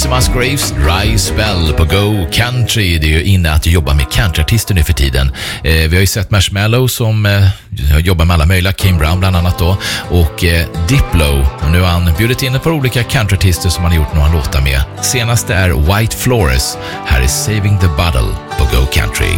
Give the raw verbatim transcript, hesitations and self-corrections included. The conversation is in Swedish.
Casey Musgraves, Dry Spell på Go Country. Det är ju inne att jobba med countryartister nu för tiden. Eh, vi har ju sett Marshmallow som eh, jobbar med alla möjliga, Kim Brown bland annat då, och eh, Diplo. Och nu har han bjudit in ett par olika countryartister som han har gjort några låtar med. Senaste är White Flores. Här är Saving the Bottle på Go Country.